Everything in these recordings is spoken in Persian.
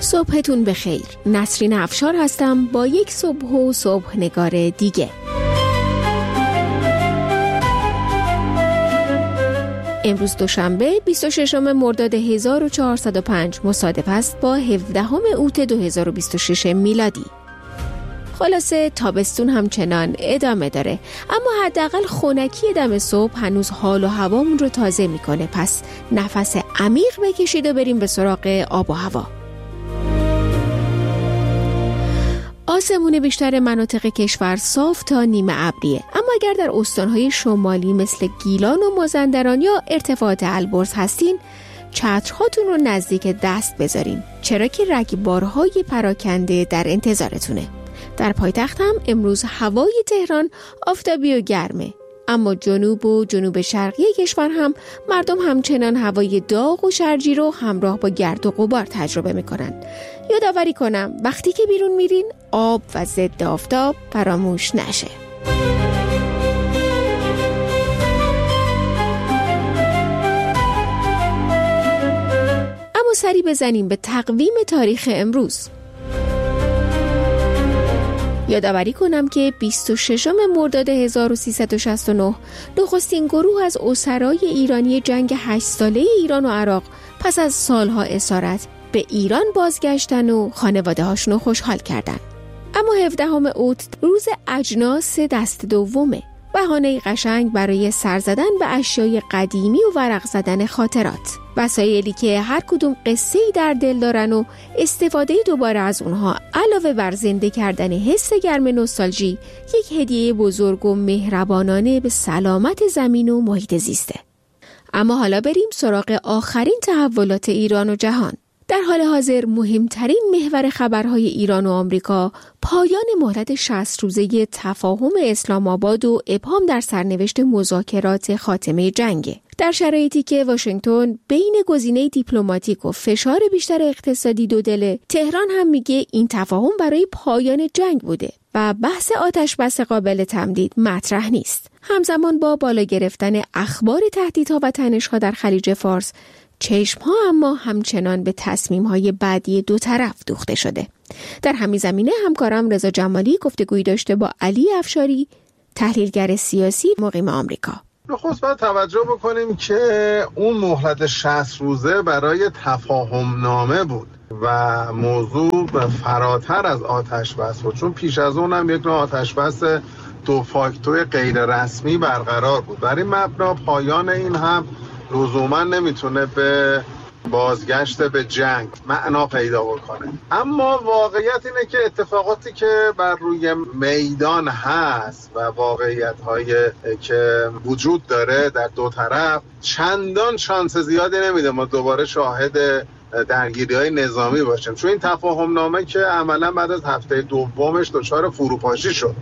صبحتون بخیر. نسرین افشار هستم با یک صبح و صبح نگار دیگه. امروز دوشنبه 26 مرداد 1405 مصادف است با 17 اوت 2026 میلادی. خلاصه تابستون همچنان ادامه داره، اما حداقل خنکی دم صبح هنوز حال و هوامون رو تازه میکنه. پس نفس عمیق بکشید و بریم به سراغ آب و هوا. آسمون بیشتر مناطق کشور صاف تا نیمه ابریه، اما اگر در استانهای شمالی مثل گیلان و مازندران یا ارتفاعات البرز هستین، چترهاتون رو نزدیک دست بذارین، چرا که رگبارهای پراکنده در انتظارتونه. در پایتخت هم امروز هوای تهران آفتابی و گرمه، اما جنوب و جنوب شرقی کشور هم مردم همچنان هوای داغ و شرجی رو همراه با گرد و غبار تجربه میکنن. یادآوری کنم وقتی که بیرون میرین آب و ضد آفتاب فراموش نشه. اما سری بزنیم به تقویم تاریخ امروز. یادآوری کنم که 26 مرداد 1369 نخستین گروه از اسرای ایرانی جنگ 8 ساله ایران و عراق پس از سالها اسارت به ایران بازگشتن و خانواده هاشونو خوشحال کردن. اما 17 اوت روز اجناس دست دومه، بهانه قشنگ برای سر زدن به اشیای قدیمی و ورق زدن خاطرات، وسایلی که هر کدوم قصه‌ای در دل دارن و استفاده دوباره از اونها علاوه بر زنده کردن حس گرم نوستالژی یک هدیه بزرگ و مهربانانه به سلامت زمین و محیط زیسته. اما حالا بریم سراغ آخرین تحولات ایران و جهان. در حال حاضر مهمترین محور خبرهای ایران و آمریکا پایان مهلت 60 روزه تفاهم اسلام آباد و ابهام در سرنوشت مذاکرات خاتمه جنگ. در شرایطی که واشنگتن بین گزینه دیپلماتیک و فشار بیشتر اقتصادی دودله، تهران هم میگه این تفاهم برای پایان جنگ بوده و بحث آتش بس قابل تمدید مطرح نیست. همزمان با بالا گرفتن اخبار تهدیدها و تنش‌ها در خلیج فارس، چشم‌ها اما همچنان به تصمیم‌های بعدی دو طرف دوخته شده. در همین زمینه همکارم رضا جمالی گفتگویی داشته با علی افشاری، تحلیلگر سیاسی مقیم آمریکا. نخست باید توجه بکنیم که اون مهلت 60 روزه برای تفاهم نامه بود و موضوع فراتر از آتش بس بود، چون پیش از اون هم یک نوع آتش بس دو فاکتور غیر رسمی برقرار بود. برای مبنا پایان این هم لزوما نمیتونه به بازگشت به جنگ معنا پیدا بکنه. اما واقعیت اینه که اتفاقاتی که بر روی میدان هست و واقعیت‌هایی که وجود داره در دو طرف چندان شانس زیادی نمیده ما دوباره شاهد درگیری‌های نظامی باشیم، چون این تفاهم نامه که عملا بعد از هفته دومش دچار فروپاشی شد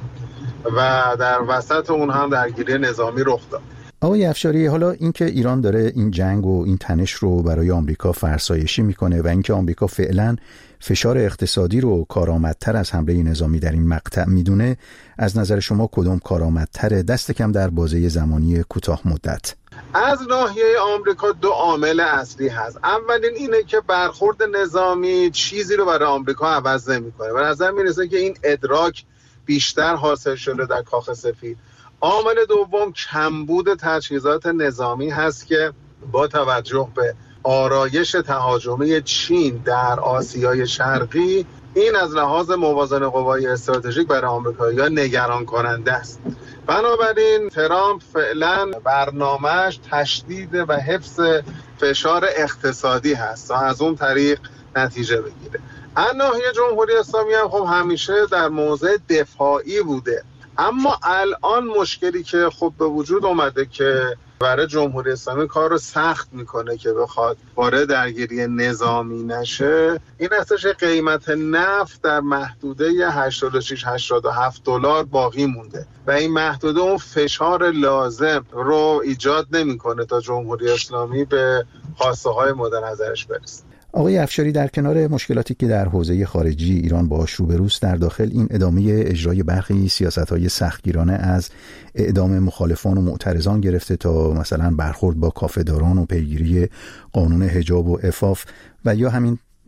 و در وسط اون هم درگیری نظامی رخ داد. آقای افشاری، حالا اینکه ایران داره این جنگ و این تنش رو برای آمریکا فرسایشی میکنه و اینکه آمریکا فعلا فشار اقتصادی رو کارآمدتر از حمله نظامی در این مقطع میدونه، از نظر شما کدوم کارآمدتره، دست کم در بازه زمانی کوتاه مدت؟ از ناحیه آمریکا دو عامل اصلی هست. اولین اینه که برخورد نظامی چیزی رو برای آمریکا عوض نمیکنه. به نظر میرسه که این ادراک بیشتر حاصل شده در کاخ سفید. عامل دوم کمبود تجهیزات نظامی هست که با توجه به آرایش تهاجمی چین در آسیای شرقی، این از لحاظ موازنه قوای استراتژیک برای آمریکایی‌ها نگران کننده است. بنابراین ترامپ فعلا برنامه‌اش تشدید و حفظ فشار اقتصادی هست تا از اون طریق نتیجه بگیره. از ناحیه جمهوری اسلامی هم خب همیشه در موضع دفاعی بوده، اما الان مشکلی که خب به وجود اومده که برای جمهوری اسلامی کار رو سخت میکنه که بخواد وارد درگیری نظامی نشه، این هستش قیمت نفت در محدوده 86-87 دلار باقی مونده و این محدوده اون فشار لازم رو ایجاد نمیکنه تا جمهوری اسلامی به خواسته های مورد نظرش برسه. آقای افشاری، در کنار مشکلاتی که در حوزه خارجی ایران باهاش روبروست، در داخل این ادامه اجرای برخی سیاست‌های سختگیرانه از اعدام مخالفان و معترضان گرفته تا مثلا برخورد با کافه‌داران و پیگیری قانون حجاب و عفاف و یا همین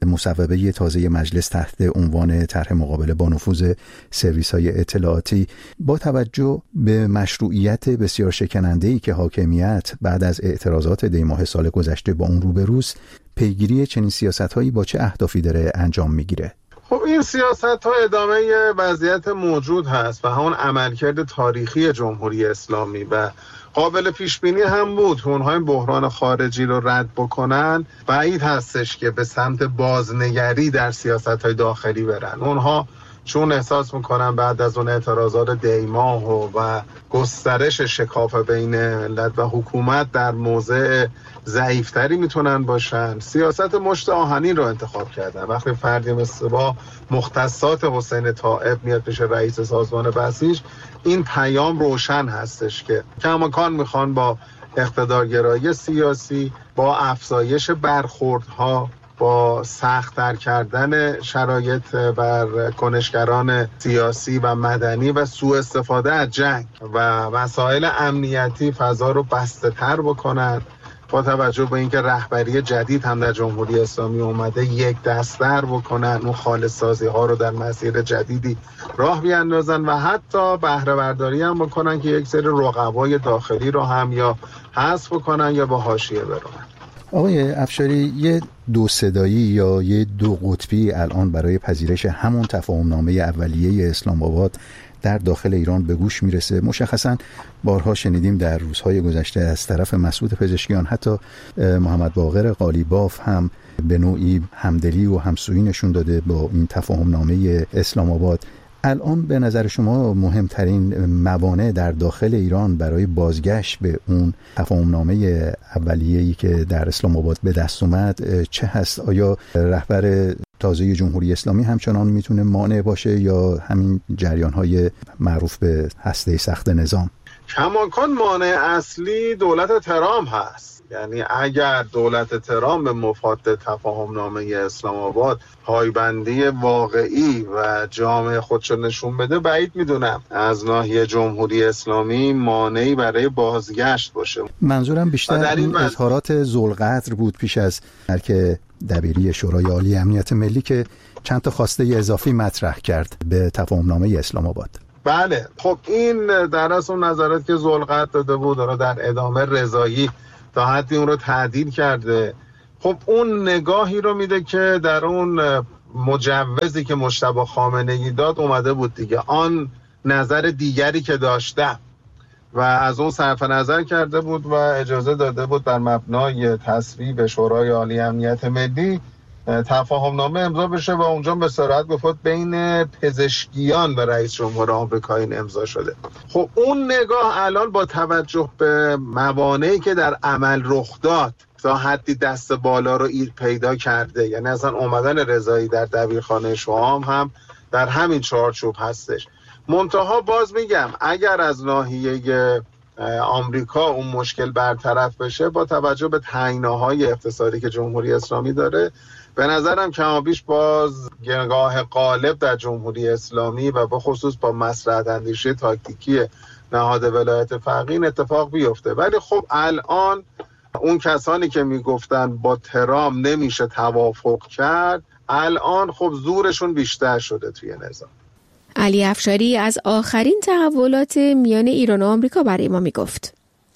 مصوبه تازه مجلس تحت عنوان طرح مقابله با نفوذ سرویس‌های اطلاعاتی با توجه به مشروعیت بسیار شکننده‌ای که حاکمیت بعد از اعتراضات دی ماه سال گذشته با اون روبروست، پیگیری چنین سیاست‌هایی با چه اهدافی داره انجام میگیره؟ خب این سیاست‌ها ادامه وضعیت موجود هست و همون عملکرد تاریخی جمهوری اسلامی و قابل پیش بینی هم بود. اونها این بحران خارجی رو رد بکنن بعید هستش که به سمت بازنگری در سیاست‌های داخلی برن. اونها چون احساس میکنن بعد از اون اعتراضات دی ماه و گسترش شکاف بین ملت و حکومت در موضع ضعیفتری میتونن باشن، سیاست مشت آهنین رو انتخاب کردن. وقتی فردی مثل با مختصات حسین طائب میاد پیش رئیس سازمان بسیج، این پیام روشن هستش که کماکان میخوان با اقتدارگرایی سیاسی، با افزایش برخوردها، با سخت‌تر کردن شرایط بر کنشگران سیاسی و مدنی و سوء استفاده از جنگ و مسائل امنیتی فضا رو بسته‌تر بکنن. با توجه به اینکه رهبری جدید هم در جمهوری اسلامی اومده، یک دست‌تر بکنن، اون خالص‌سازی‌ها رو در مسیر جدیدی راه بیاندازن و حتی بهره برداری هم بکنن که یک سری رقبای داخلی رو هم یا حذف بکنن یا با حاشیه برونن. آقای افشاری، یه دو صدایی یا یه دو قطبی الان برای پذیرش همون تفاهمنامه اولیه اسلام آباد در داخل ایران به گوش میرسه. مشخصاً بارها شنیدیم در روزهای گذشته از طرف مسعود پزشکیان، حتی محمد باقر قالیباف هم به نوعی همدلی و همسویی نشون داده با این تفاهمنامه اسلام آباد. الان به نظر شما مهمترین موانع در داخل ایران برای بازگشت به اون تفاهمنامه اولیه‌ای که در اسلام آباد به دست اومد چه هست؟ آیا رهبر تازه جمهوری اسلامی همچنان میتونه مانع باشه یا همین جریان‌های معروف به هسته سخت نظام؟ کماکان مانع اصلی دولت ترامپ هست. یعنی اگر دولت ترامپ به مفاد تفاهمنامه اسلام آباد پایبندی واقعی و جامع خودشو نشون بده، بعید میدونم از ناحیه جمهوری اسلامی مانعی برای بازگشت باشه. منظورم بیشتر این اظهارات ذوالقدر بود پیش از که دبیری شورای عالی امنیت ملی که چند تا خواسته اضافی مطرح کرد به تفاهمنامه اسلام آباد. بله، خب این در اصل نظرات که ذوالقدر داده بود رو در ادامه رضایی تا حدی اون رو تعدیل کرده. خب اون نگاهی رو میده که در اون مجوزی که مجتبی خامنه‌ای داد اومده بود دیگه، آن نظر دیگری که داشتم و از اون صرف نظر کرده بود و اجازه داده بود بر مبنای تصویب شورای عالی امنیت ملی تفاهمنامه امضا بشه و اونجا به صراحت گفت بین پزشکیان و رئیس جمهور آمریکا این امضا شده. خب اون نگاه الان با توجه به موانعی که در عمل رخ داد تا حدی دست بالا رو پیدا کرده. یعنی اصلا اومدن رضایی در دبیرخانه شام هم در همین چارچوب هستش. منتها باز میگم اگر از ناحیه آمریکا اون مشکل برطرف بشه، با توجه به تنگناهای اقتصادی که جمهوری اسلامی داره، به نظرم کمابیش باز نگاه غالب در جمهوری اسلامی و به خصوص با مصلحت اندیشی تاکتیکی نهاد ولایت فقیه این اتفاق بیفته. ولی خب الان اون کسانی که میگفتن با ترامپ نمیشه توافق کرد، الان خب زورشون بیشتر شده توی نظام. علی افشاری از آخرین تحولات میان ایران و آمریکا برای ما میگفت.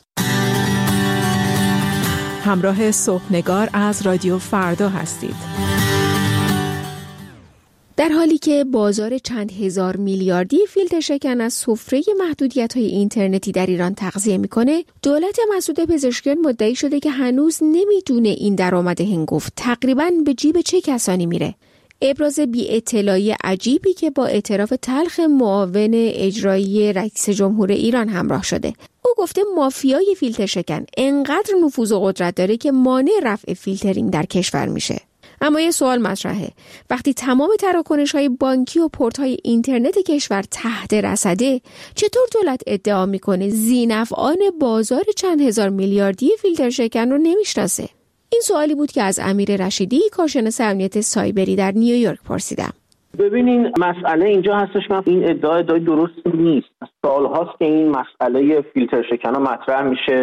همراه صبحنگار از رادیو فردا هستید. در حالی که بازار چند هزار میلیاردی فیلتر شکن از سفره محدودیت‌های اینترنتی در ایران تغذیه میکنه، دولت مسعود پزشکیان مدعی شده که هنوز نمیدونه این درآمد هنگفت تقریباً به جیب چه کسانی میره. ابراز بی اطلاعی عجیبی که با اعتراف تلخ معاون اجرایی رئیس جمهور ایران همراه شده. او گفته مافیای فیلتر شکن انقدر نفوذ و قدرت داره که مانع رفع فیلترینگ در کشور میشه. اما یه سوال مطرحه، وقتی تمام تراکنش‌های بانکی و پورت‌های اینترنت کشور تحت رصده، چطور دولت ادعا میکنه ذی‌نفعان بازار چند هزار میلیاردی فیلتر شکن رو نمیشناسه؟ این سوالی بود که از امیر رشیدی، کارشناس امنیت سایبری در نیویورک پرسیدم. ببینین مسئله اینجا هستش که این ادعای درست نیست. سال‌هاست که این مسئله فیلتر شکن‌ها مطرح میشه.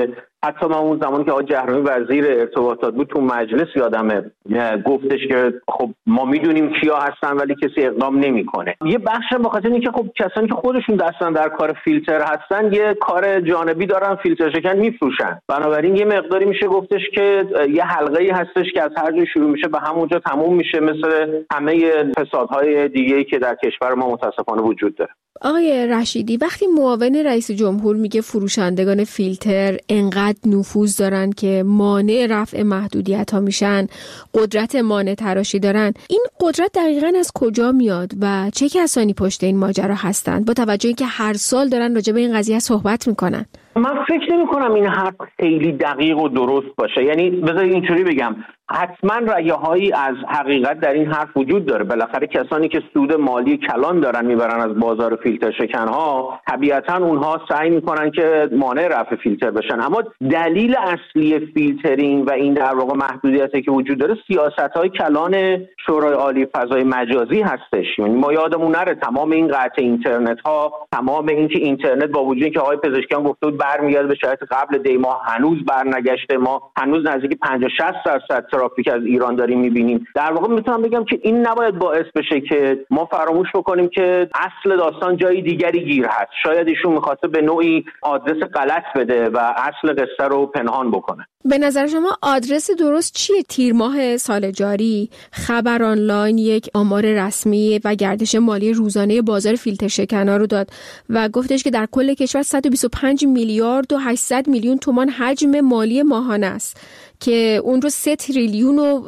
حتی من اون زمانی که آقای جهرمی وزیر ارتباطات بود تو مجلس یادمه گفتش که خب ما میدونیم کیا هستن ولی کسی اقدام نمیکنه. یه بخش به خاطر اینکه خب کسانی که خودشون دستن در کار فیلتر هستن یه کار جانبی دارن، فیلتر شکن میفروشن. بنابراین یه مقداری میشه گفتش که یه حلقه‌ای هستش که از هر جای شروع میشه به همونجا تموم میشه، مثل همه فسادهای دیگه‌ای که در کشور ما متاسفانه وجود داره. آقای رشیدی، وقتی معاون رئیس جمهور میگه فروشندگان فیلتر انقدر نفوذ دارن که مانع رفع محدودیت‌ها میشن، قدرت مانع تراشی دارن، این قدرت دقیقاً از کجا میاد و چه کسانی پشت این ماجرا هستن با توجه اینکه هر سال دارن راجع به این قضیه صحبت میکنن؟ من فکر نمی‌کنم این حرف خیلی دقیق و درست باشه. یعنی بذارید اینجوری بگم، حتما رأی‌هایی از حقیقت در این حرف وجود داره. بالاخره کسانی که سود مالی کلان دارن میبرن از بازار فیلتر شکن‌ها، طبیعتاً اونها سعی میکنن که مانع رفع فیلتر بشن. اما دلیل اصلی فیلترینگ و این در واقع محدودیتی که وجود داره سیاست‌های کلان شورای عالی فضای مجازی هستش. یعنی ما یادمون نره تمام این قطع اینترنت‌ها، تمام این که اینترنت با وجودی که آقای پزشکیان گفته بود برمیگرده به شرایط قبل دی ماه، هنوز برنگشته. ما هنوز نزدیک 50-60% ترافیک از ایران داریم می‌بینیم. در واقع میتونم بگم که این نباید باعث بشه که ما فراموش بکنیم که اصل داستان جای دیگری گیر هست. شاید ایشون می‌خواسته به نوعی آدرس غلط بده و اصل قصه رو پنهان بکنه. به نظر شما آدرس درست چیه؟ تیر ماه سال جاری خبر آنلاین یک آمار رسمی و گردش مالی روزانه بازار فیلتر شکن‌ها رو داد و گفتش که در کل کشور 125 میلیارد و 800 میلیون تومان حجم مالی ماهانه است که اون رو 3 تریلیون و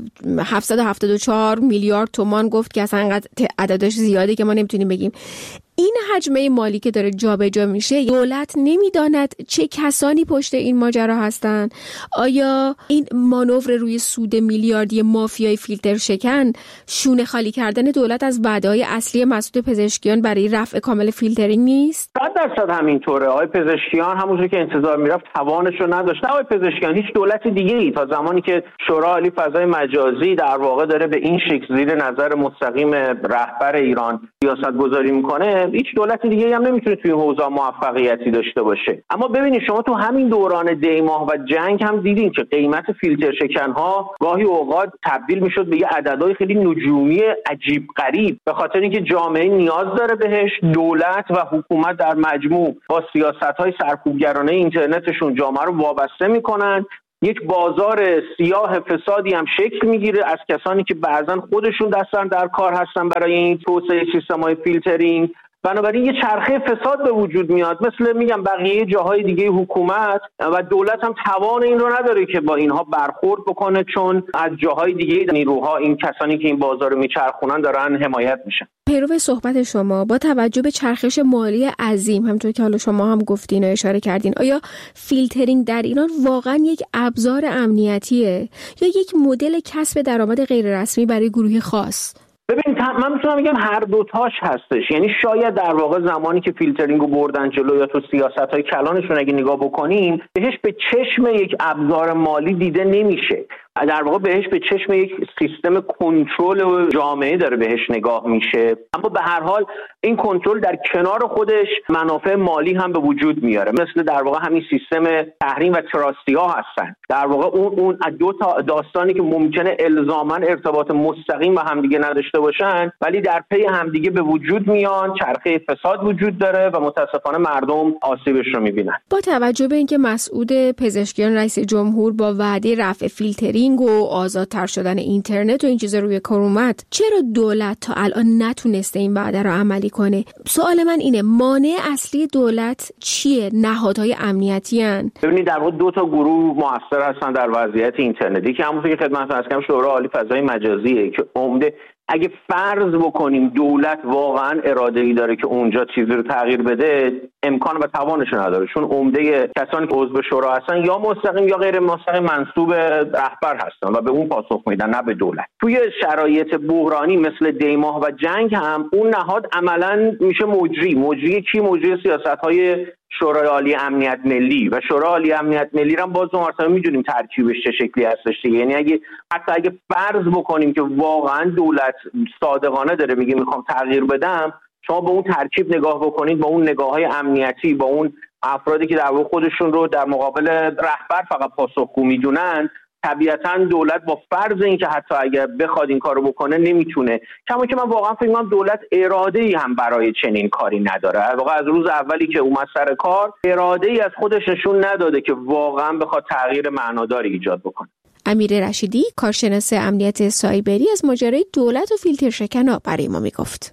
774 میلیارد تومان گفت که اصلا انقدر عددش زیاده که ما نمیتونیم بگیم. این حجمه مالی که داره جابجا میشه، دولت نمیداند چه کسانی پشت این ماجرا هستن؟ آیا این مانور روی سود میلیاردی مافیای فیلتر شکن شونه خالی کردن دولت از وعده‌های اصلی مسعود پزشکیان برای رفع کامل فیلترینگ نیست؟ 100% همینطوره. آقای پزشکیان همونجوری که انتظار میرفت توانش رو نداشت. آقای پزشکیان هیچ دولت دیگه‌ای تا زمانی که شورای عالی فضای مجازی در واقع داره به این شکل زیر نظر مستقیم رهبر ایران سیاست‌گذاری میکنه، هیچ دولت دیگه‌ای هم نمیتونه توی حوزه موفقیتی داشته باشه. اما ببینید شما تو همین دوران دی ماه و جنگ هم دیدین که قیمت فیلتر شکن‌ها گاهی اوقات تبدیل میشد به یه عددهای خیلی نجومی عجیب غریب، به خاطر اینکه جامعه نیاز داره بهش. دولت و حکومت در مجموع با سیاست‌های سرکوبگرانه اینترنتشون جامعه رو وابسته میکنن. یک بازار سیاه فسادی هم شکل میگیره از کسانی که بعضن خودشون دستن در کار هستن برای این توسعه سیستم‌های فیلترینگ. بنابراین یه چرخه فساد به وجود میاد. مثل میگم بقیه جاهای دیگه حکومت و دولت هم توان این رو نداره که با اینها برخورد بکنه، چون از جاهای دیگه نیروها، این کسانی که این بازار رو میچرخونن دارن حمایت میشن. پیرو صحبت شما، با توجه به چرخش مالی عظیم همونطور که حالا شما هم گفتین و اشاره کردین، آیا فیلترینگ در ایران واقعا یک ابزار امنیتیه یا یک مدل کسب درآمد غیر رسمی برای گروه خاص؟ ببین من میتونم بگم هر دوتاش هستش. یعنی شاید در واقع زمانی که فیلترینگ رو بردن جلو یا تو سیاست‌های کلانشون اگه نگاه بکنیم بهش به چشم یک ابزار مالی دیده نمیشه، در واقع بهش به چشم یک سیستم کنترل جامعه داره بهش نگاه میشه. اما به هر حال این کنترل در کنار خودش منافع مالی هم به وجود میاره، مثل در واقع همین سیستم تحریم و تراستی‌ها هستن. در واقع اون دو تا داستانی که ممکنه الزاماً ارتباط مستقیم با همدیگه نداشته باشن ولی در پی همدیگه به وجود میان، چرخه فساد وجود داره و متاسفانه مردم آسیبش رو میبینن. با توجه به اینکه مسعود پزشکیان رئیس جمهور با وعده رفع فیلترینگ و آزادتر شدن اینترنت و این چیزا روی کار اومد، چرا دولت تا الان نتونسته این وعده رو عملی کنه؟ سوال من اینه مانع اصلی دولت چیه؟ نهادهای امنیتی ان؟ ببینید در واقع دو تا گروه مؤثر هستن در وضعیت اینترنتی که همونطور که خدمتتون عرض کردم شورای عالی فضای مجازیه که عمده اگه فرض بکنیم دولت واقعا اراده‌ای داره که اونجا چیزی رو تغییر بده، امکان و توانش نداره، چون عمده کسانی که عضو شورا هستن یا مستقیم یا غیر مستقیم منسوب رهبر هستن و به اون پاسخ میدن، نه به دولت. توی شرایط بحرانی مثل دی ماه و جنگ هم اون نهاد عملاً میشه مجری کی؟ مجری سیاست‌های شورای عالی امنیت ملی و شورای عالی امنیت ملی هم باز مرتبا میدونیم ترکیبش چه شکلی هستش. یعنی اگه فرض بکنیم که واقعا دولت صادقانه داره میگه میخوام تغییر بدم، شما با اون ترکیب نگاه بکنید، با اون نگاه‌های امنیتی، با اون افرادی که در واقع خودشون رو در مقابل رهبر فقط پاسخگو میدونن، طبیعتاً دولت با فرض اینکه حتی اگر بخواد این کارو بکنه نمیتونه. کما که من واقعا فکر می‌کنم دولت اراده‌ای هم برای چنین کاری نداره. واقعا از روز اولی که اومد سر کار اراده‌ای از خودش نشون نداده که واقعا بخواد تغییر معناداری ایجاد بکنه. امیر رشیدی، کارشناس امنیت سایبری، از ماجرای دولت و فیلتر شکن‌ها برای ما میگفت.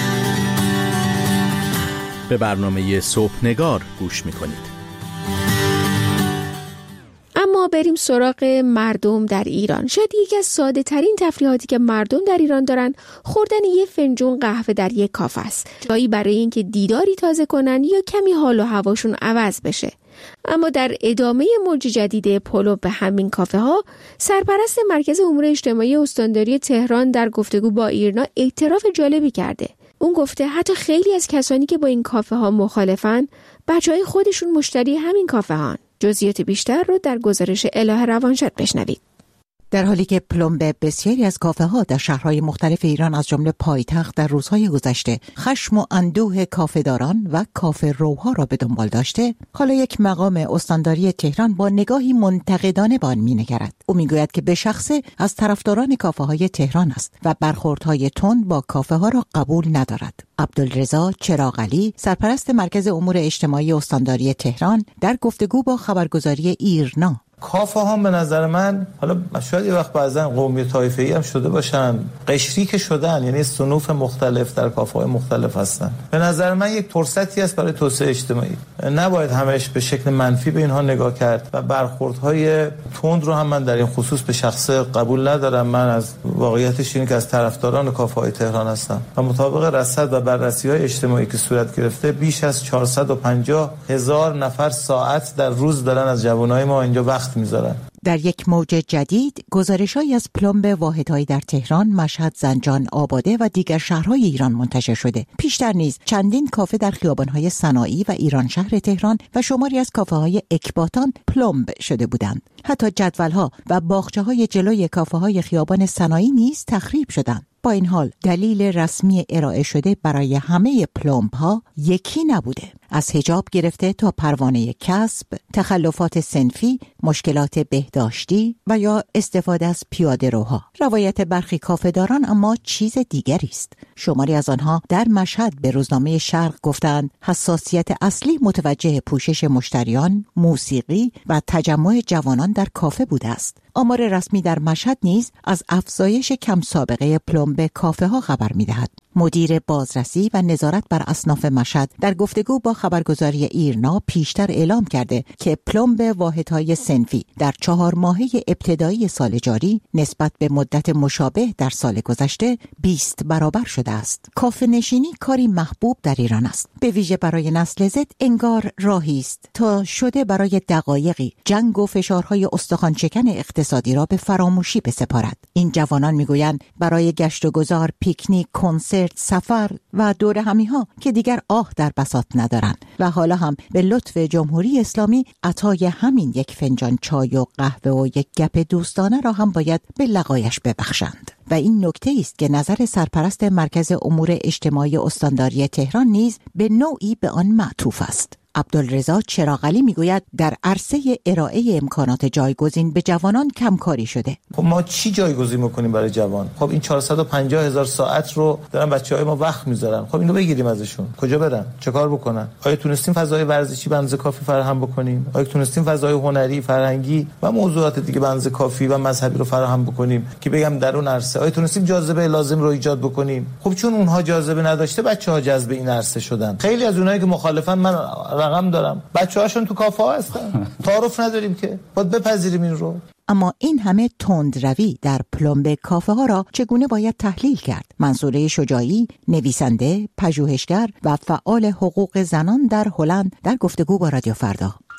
به برنامه صبحنگار گوش میکنید. اما بریم سراغ مردم در ایران. شاید یکی از ساده ترین تفریحاتی که مردم در ایران دارن خوردن یه فنجون قهوه در یک کافه است. جایی برای اینکه دیداری تازه کنن یا کمی حال و هواشون عوض بشه. اما در ادامه موج جدید پلو به همین کافه ها، سرپرست مرکز امور اجتماعی استانداری تهران در گفتگو با ایرنا اعتراف جالبی کرده. اون گفته حتی خیلی از کسانی که با این کافه ها مخالفن، بچهای خودشون مشتری همین کافه هان. جزئیات بیشتر رو در گزارش الهه روانشاد بشنوید. در حالی که پلمب بسیاری از کافه ها در شهرهای مختلف ایران از جمله پایتخت در روزهای گذشته خشم و اندوه کافه‌داران و کافه روها را به دنبال داشته، حالا یک مقام استانداری تهران با نگاهی منتقدانه به آن می‌نگرد. او میگوید که به شخصه از طرفداران کافه های تهران است و برخوردهای تند با کافه ها را قبول ندارد. عبدالرضا چراغعلی، سرپرست مرکز امور اجتماعی استانداری تهران، در گفتگو با خبرگزاری ایرنا: کافه ها به نظر من، حالا شاید یه وقت بعضا قومی طایفه‌ای هم شده باشن، قشری که شدن، یعنی صنوف مختلف در کافه های مختلف هستن. به نظر من یک فرصتی است برای توسعه اجتماعی. نباید همش به شکل منفی به اینها نگاه کرد و برخوردهای تند رو هم من در این خصوص به شخص قبول ندارم. من از واقعیتش اینه که از طرفداران کافه های تهران هستم و مطابق رصد و بررسی‌های اجتماعی که صورت گرفته، بیش از 450,000 نفر ساعت در روز دارن از جوانای ما اینجا وقت میذارن. در یک موج جدید، گزارش‌هایی از پلمب واحدهایی در تهران، مشهد، زنجان، آباده و دیگر شهرهای ایران منتشر شده. پیشتر نیز چندین کافه در خیابان‌های صناعی و ایران شهر تهران و شماری از کافه‌های اکباتان پلمب شده بودند. حتی جدول‌ها و باغچه‌های جلوی کافه‌های خیابان صناعی نیز تخریب شدند. با این حال دلیل رسمی ارائه شده برای همه پلمب ها یکی نبوده. از حجاب گرفته تا پروانه کسب، تخلفات صنفی، مشکلات بهداشتی و یا استفاده از پیاده روها. روایت برخی کافه‌داران اما چیز دیگری است. شماری از آنها در مشهد به روزنامه شرق گفتند حساسیت اصلی متوجه پوشش مشتریان، موسیقی و تجمع جوانان در کافه بوده است. آمار رسمی در مشهد نیز از افزایش کم سابقه پلمب کافه ها خبر می‌دهد. مدیر بازرسی و نظارت بر اصناف مشهد در گفتگو با خبرگزاری ایرنا پیشتر اعلام کرده که پلمب واحدهای صنفی در 4 ماهه ابتدایی سال جاری نسبت به مدت مشابه در سال گذشته 20 برابر شده است. کافه نشینی کاری محبوب در ایران است. به ویژه برای نسل زد انگار راهی است تا شده برای دقایقی جنگ و فشارهای استخوان‌شکن اقتصادی را به فراموشی بسپارد. این جوانان میگویند برای گشت و گذار، پیکنیک، کنسرت، سفر و دور همی‌ها که دیگر آه در بساط ندارند و حالا هم به لطف جمهوری اسلامی عطای همین یک فنجان چای و قهوه و یک گپ دوستانه را هم باید به لقایش ببخشند. و این نکته است که نظر سرپرست مرکز امور اجتماعی استانداری تهران نیز به نوعی به آن معطوف است. عبدالرضا چراغعلی میگوید در عرصه ارائه امکانات جایگزین به جوانان کمکاری شده. خب ما چی جایگزین میکنیم برای جوان؟ خب این 450,000 ساعت رو دارن بچهای ما وقت میذارن. خب اینو بگیریم ازشون. کجا برن؟ چه کار بکنن؟ آیا تونستیم فضای ورزشی به اندازه کافی فراهم بکنیم؟ آیا تونستیم فضای هنری، فرهنگی و موضوعات دیگه به اندازه کافی و مذهبی رو فراهم بکنیم که بگم در اون عرصه آیا تونستیم جاذبه لازم رو ایجاد بکنیم؟ خب چون اونها جاذبه نداشته، بچه‌ها جذب این عرصه شدن. خیلی از اونایی که مخالفن، من رقم دارم، بچه‌هاشون تو کافه ها هستن. تعارف نداریم که باید بپذیریم این رو. اما این همه تندروی در پلمب کافه ها را چگونه باید تحلیل کرد؟ منصوره شجاعی، نویسنده، پژوهشگر و فعال حقوق زنان در هلند در گفتگو با رادیو فردا: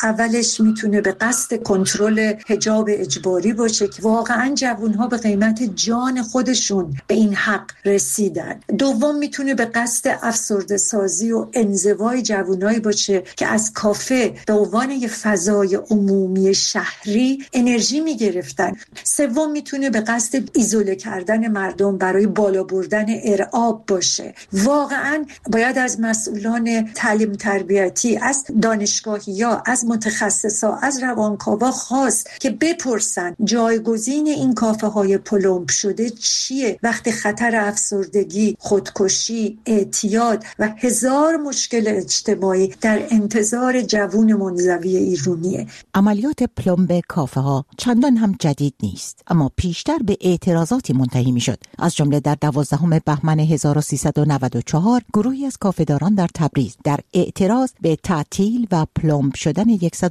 اولش میتونه به قصد کنترل حجاب اجباری باشه که واقعا جوانها به قیمت جان خودشون به این حق رسیدن. دوم میتونه به قصد افسرده سازی و انزوای جوانایی باشه که از کافه به عنوان یه فضای عمومی شهری انرژی میگرفتن. سوم میتونه به قصد ایزوله کردن مردم برای بالا بردن ارعاب باشه. واقعا باید از مسئولان تعلیم تربیتی، از دانشگاهی‌ها، از متخصصا، از روانکاوا خواست که بپرسن جایگزین این کافه‌های پلمب شده چیه وقتی خطر افسردگی، خودکشی، اعتیاد و هزار مشکل اجتماعی در انتظار جوون منزوی ایرانیه. عملیات پلمب کافه‌ها چندان هم جدید نیست، اما پیشتر به اعتراضاتی منتهی می‌شد. از جمله در 12 بهمن 1394 گروهی از کافه‌داران در تبریز در اعتراض به تعطیل و پلمب شدن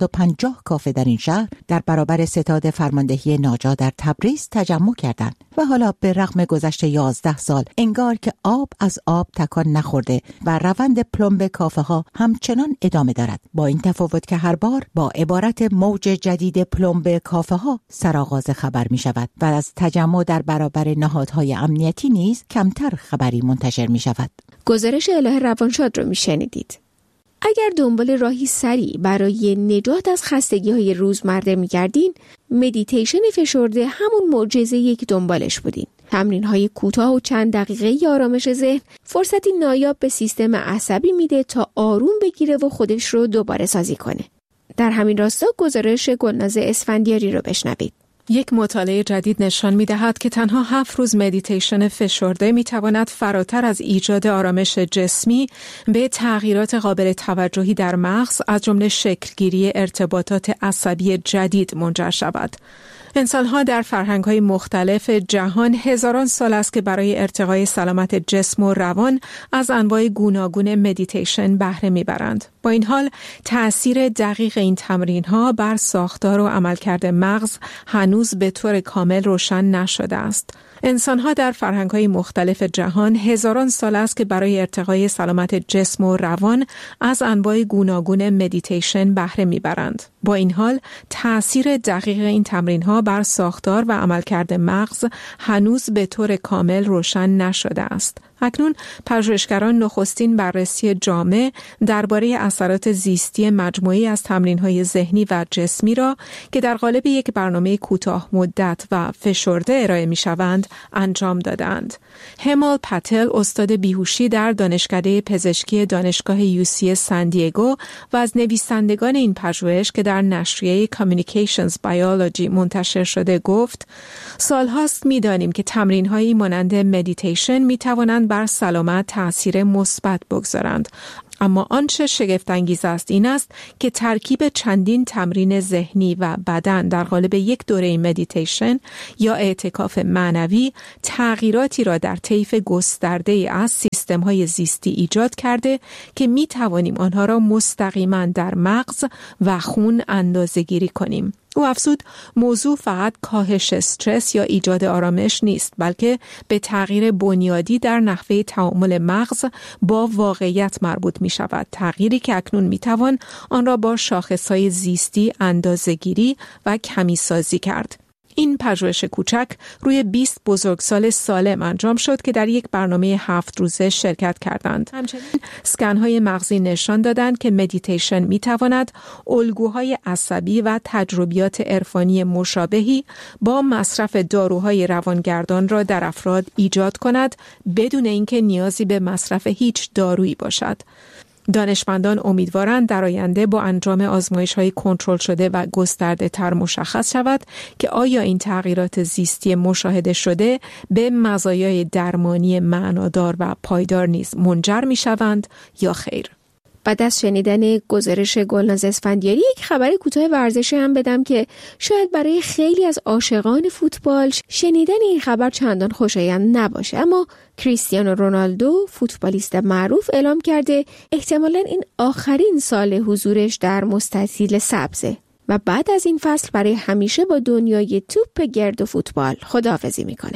150 کافه در این شهر در برابر ستاد فرماندهی ناجا در تبریز تجمع کردند و حالا به رغم گذشت 11 سال انگار که آب از آب تکان نخورده و روند پلمب کافه ها همچنان ادامه دارد، با این تفاوت که هر بار با عبارت موج جدید پلمب کافه ها سرآغاز خبر می شود و از تجمع در برابر نهادهای امنیتی نیز کمتر خبری منتشر می شود. گزارش الهه روانشاد رو می شنیدید. اگر دنبال راهی سریع برای نجات از خستگی‌های روزمره می‌گردین، مدیتیشن فشرده همون معجزه‌ایه که دنبالش بودین. تمرین‌های کوتاه و چند دقیقه‌ای آرامش ذهن فرصتی نایاب به سیستم عصبی میده تا آروم بگیره و خودش رو دوباره سازی کنه. در همین راستا گزارش گلناز اسفندیاری رو بشنوید. یک مطالعه جدید نشان می‌دهد که تنها 7 روز مدیتیشن فشرده می‌تواند فراتر از ایجاد آرامش جسمی به تغییرات قابل توجهی در مغز از جمله شکلگیری ارتباطات عصبی جدید منجر شود. انسان‌ها در فرهنگ‌های مختلف جهان هزاران سال است که برای ارتقای سلامت جسم و روان از انواع گوناگون مدیتیشن بهره می‌برند. با این حال تأثیر دقیق این تمرین‌ها بر ساختار و عملکرد مغز هنوز به طور کامل روشن نشده است. انسان‌ها در فرهنگ‌های مختلف جهان هزاران سال است که برای ارتقای سلامت جسم و روان از انواع گوناگون مدیتیشن بهره می‌برند. با این حال تأثیر دقیق این تمرین‌ها بر ساختار و عملکرد مغز هنوز به طور کامل روشن نشده است. اکنون پژوهشگران نخستین بررسی جامع درباره اثرات زیستی مجموعی از تمرین‌های ذهنی و جسمی را که در قالب یک برنامه کوتاه مدت و فشرده ارائه می‌شوند انجام دادند. همال پتل استاد بیهوشی در دانشکده پزشکی دانشگاه UC ساندیگو و از نویسندگان این پژوهش که در نشریه Communications Biology منتشر شده گفت: سالهاست می‌دانیم که تمرین‌هایی مانند مدیتیشن می‌توانند بر سلامت تأثیر مثبت بگذارند. اما آنچه شگفت‌انگیز است این است که ترکیب چندین تمرین ذهنی و بدن در قالب یک دوره مدیتیشن یا اعتکاف معنوی تغییراتی را در طیف گسترده‌ای از سیستم‌های زیستی ایجاد کرده که می‌توانیم آنها را مستقیما در مغز و خون اندازه‌گیری کنیم. او افزود موضوع فقط کاهش استرس یا ایجاد آرامش نیست، بلکه به تغییر بنیادی در نحوه تعامل مغز با واقعیت مربوط می شود. تغییری که اکنون می توان آن را با شاخصهای زیستی اندازه‌گیری و کمی سازی کرد. این پژوهش کوچک روی 20 بزرگسال سالم انجام شد که در یک برنامه 7 روزه شرکت کردند. همچنین اسکن‌های مغزی نشان دادند که مدیتیشن می‌تواند الگوهای عصبی و تجربیات عرفانی مشابهی با مصرف داروهای روانگردان را در افراد ایجاد کند بدون اینکه نیازی به مصرف هیچ دارویی باشد. دانشمندان امیدوارند در آینده با انجام آزمایش‌های کنترل شده و گسترده‌تر مشخص شود که آیا این تغییرات زیستی مشاهده شده به مزایای درمانی معنادار و پایدار نیز منجر می‌شوند یا خیر. بعد از شنیدن گزارش گلناز اسفندیاری یک خبر کوتاه ورزشی هم بدم که شاید برای خیلی از عاشقان فوتبال شنیدن این خبر چندان خوشایند نباشه، اما کریستیانو رونالدو فوتبالیست معروف اعلام کرده احتمالاً این آخرین سال حضورش در مستطیل سبزه و بعد از این فصل برای همیشه با دنیای توپ گرد و فوتبال خداحافظی میکنه.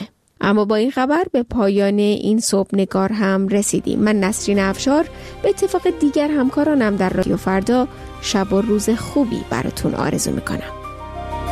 اما با این خبر به پایان این صبح نگار هم رسیدیم. من نسرین افشار به اتفاق دیگر همکارانم در رادیو فردا شب و روز خوبی براتون آرزو میکنم.